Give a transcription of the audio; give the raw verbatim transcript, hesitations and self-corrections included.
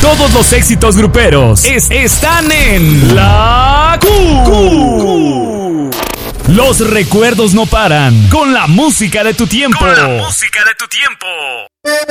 Todos los éxitos gruperos es- están en La Q. Los recuerdos no paran con la música de tu tiempo. Con la música de tu tiempo.